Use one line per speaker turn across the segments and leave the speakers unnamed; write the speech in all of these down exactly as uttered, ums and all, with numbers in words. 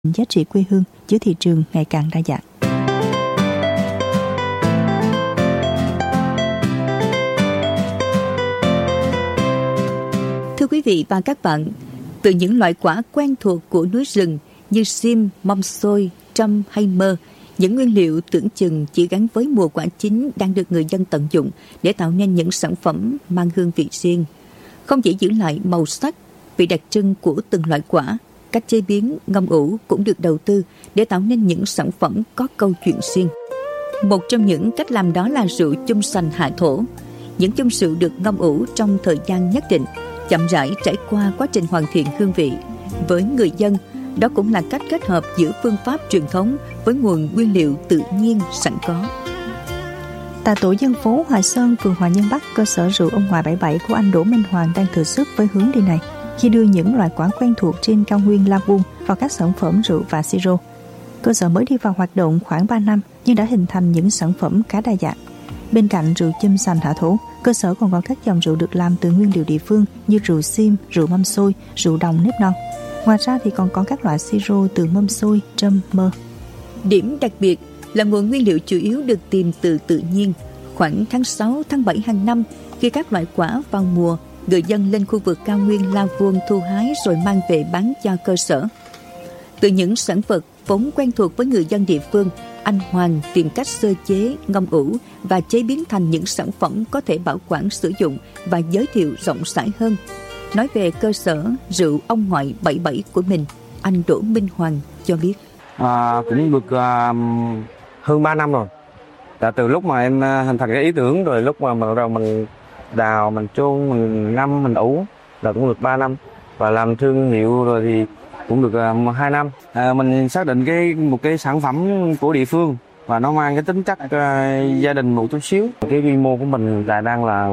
giá trị quê hương giữa thị trường ngày càng đa dạng. Thưa quý vị và các bạn, từ những loại quả quen thuộc của núi rừng như sim, mâm xôi, trâm hay mơ, những nguyên liệu tưởng chừng chỉ gắn với mùa quả chín đang được người dân tận dụng để tạo nên những sản phẩm mang hương vị riêng. Không chỉ giữ lại màu sắc, vị đặc trưng của từng loại quả, cách chế biến, ngâm ủ cũng được đầu tư để tạo nên những sản phẩm có câu chuyện riêng. Một trong những cách làm đó là rượu chum sành hạ thổ. Những chum rượu được ngâm ủ trong thời gian nhất định, chậm rãi trải qua quá trình hoàn thiện hương vị. Với người dân, đó cũng là cách kết hợp giữa phương pháp truyền thống với nguồn nguyên liệu tự nhiên sẵn có. Tại tổ dân phố Hòa Sơn, phường Hòa Nhân Bắc, cơ sở rượu ông Ngoại bảy bảy của anh Đỗ Minh Hoàng đang thử sức với hướng đi này khi đưa những loại quả quen thuộc trên cao nguyên La Vuông vào các sản phẩm rượu và siro. Cơ sở mới đi vào hoạt động khoảng ba năm nhưng đã hình thành những sản phẩm khá đa dạng. Bên cạnh rượu chum sành hạ thổ, cơ sở còn có các dòng rượu được làm từ nguyên liệu địa phương như rượu sim, rượu mâm xôi, rượu đồng nếp non. Ngoài ra thì còn có các loại siro từ mâm xôi, trâm, mơ. Điểm đặc biệt là nguồn nguyên liệu chủ yếu được tìm từ tự nhiên. Khoảng tháng sáu, tháng bảy hàng năm, khi các loại quả vào mùa, người dân lên khu vực cao nguyên La Vuông thu hái rồi mang về bán cho cơ sở. Từ những sản vật vốn quen thuộc với người dân địa phương, anh Hoàng tìm cách sơ chế, ngâm ủ và chế biến thành những sản phẩm có thể bảo quản sử dụng và giới thiệu rộng rãi hơn. Nói về cơ sở rượu ông Ngoại bảy bảy của mình, anh Đỗ Minh Hoàng cho biết.
À, cũng được à, hơn ba năm rồi. Đã từ lúc mà em hình thành cái ý tưởng rồi lúc mà mình, rồi mình đào, mình chôn, mình ngâm, mình ủ là cũng được ba năm. Và làm thương hiệu rồi thì cũng được uh, hai năm. À, mình xác định cái một cái sản phẩm của địa phương và nó mang cái tính chất uh, gia đình một chút xíu. Cái quy mô của mình là đang là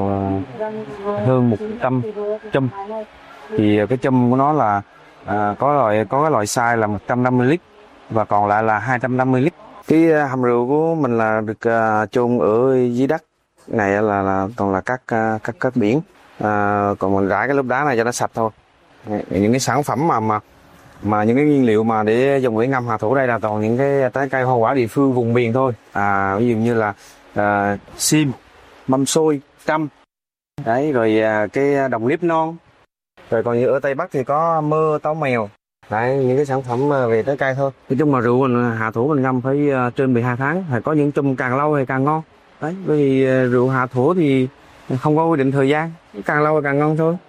uh, hơn một trăm chum. Thì cái chum của nó là uh, có loại có cái loại size là một trăm năm mươi lít và còn lại là hai trăm năm mươi lít. Cái uh, hầm rượu của mình là được uh, chôn ở dưới đất này là, là toàn là các uh, các các biển. Uh, còn mình rải cái lớp đá này cho nó sạch thôi. Những cái sản phẩm mà mà mà những cái nguyên liệu mà để dùng để ngâm hạ thổ đây là toàn những cái trái cây hoa quả địa phương vùng miền thôi. À, ví dụ như là à, sim, mâm xôi, trâm, đấy rồi à, cái đồng nếp non, rồi còn như ở Tây Bắc thì có mơ, táo mèo, đấy những cái sản phẩm về trái cây thôi. Nói chung mà rượu mình hạ thổ mình ngâm phải uh, trên mười hai tháng, phải có những chum càng lâu thì càng ngon. Đấy, bởi vì uh, rượu hạ thổ thì không có quy định thời gian, càng lâu thì càng ngon thôi.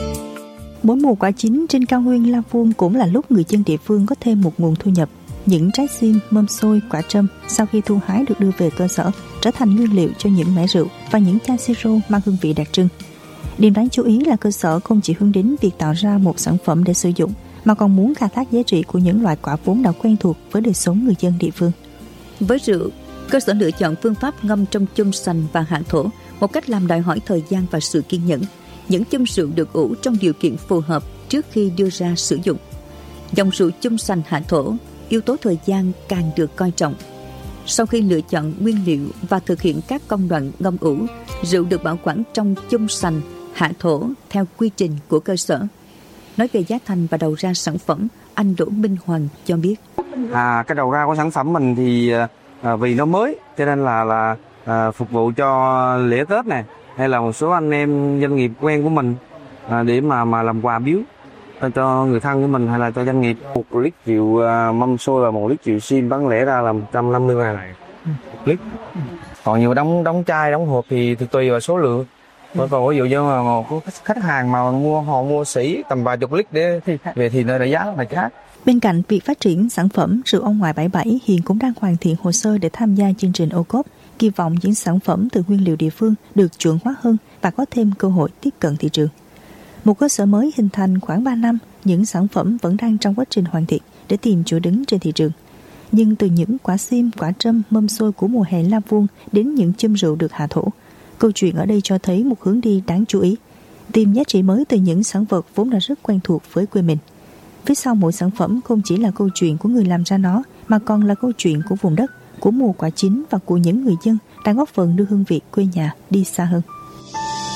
Bốn mùa quả chín trên cao nguyên La Vuông cũng là lúc người dân địa phương có thêm một nguồn thu nhập. Những trái sim, mâm xôi, quả trâm sau khi thu hái được đưa về cơ sở trở thành nguyên liệu cho những mẻ rượu và những chai siro mang hương vị đặc trưng. Điểm đáng chú ý là cơ sở không chỉ hướng đến việc tạo ra một sản phẩm để sử dụng mà còn muốn khai thác giá trị của những loại quả vốn đã quen thuộc với đời sống người dân địa phương. Với rượu, cơ sở lựa chọn phương pháp ngâm trong chum sành và hạ thổ, một cách làm đòi hỏi thời gian và sự kiên nhẫn. Những chum rượu được ủ trong điều kiện phù hợp trước khi đưa ra sử dụng. Dòng rượu chum sành hạ thổ, yếu tố thời gian càng được coi trọng. Sau khi lựa chọn nguyên liệu và thực hiện các công đoạn ngâm ủ, rượu được bảo quản trong chum sành hạ thổ theo quy trình của cơ sở. Nói về giá thành và đầu ra sản phẩm, anh Đỗ Minh Hoàng cho biết.
À, cái đầu ra của sản phẩm mình thì à, vì nó mới cho nên là là à, phục vụ cho lễ Tết này, hay là một số anh em doanh nghiệp quen của mình à, để mà mà làm quà biếu cho người thân của mình hay là cho doanh nghiệp. Một lít rượu uh, mâm xôi và một lít rượu sim bán lẻ ra là một trăm năm mươi ngàn này một lít. Còn nhiều đóng đóng chai đóng hộp thì tùy vào số lượng. Còn ví dụ như mà một khách hàng mà mua họ mua sỉ tầm vài chục lít để về thì nơi đã giá là khác.
Bên cạnh việc phát triển sản phẩm, rượu ông Ngoại bảy bảy hiện cũng đang hoàn thiện hồ sơ để tham gia chương trình ô cốp, kỳ vọng những sản phẩm từ nguyên liệu địa phương được chuẩn hóa hơn và có thêm cơ hội tiếp cận thị trường. Một cơ sở mới hình thành khoảng ba năm, những sản phẩm vẫn đang trong quá trình hoàn thiện để tìm chỗ đứng trên thị trường. Nhưng từ những quả sim, quả trâm, mâm xôi của mùa hè La Vuông đến những chum rượu được hạ thổ, câu chuyện ở đây cho thấy một hướng đi đáng chú ý. Tìm giá trị mới từ những sản vật vốn đã rất quen thuộc với quê mình. Phía sau mỗi sản phẩm không chỉ là câu chuyện của người làm ra nó, mà còn là câu chuyện của vùng đất, của mùa quả chín và của những người dân đang góp phần đưa hương vị quê nhà đi xa hơn.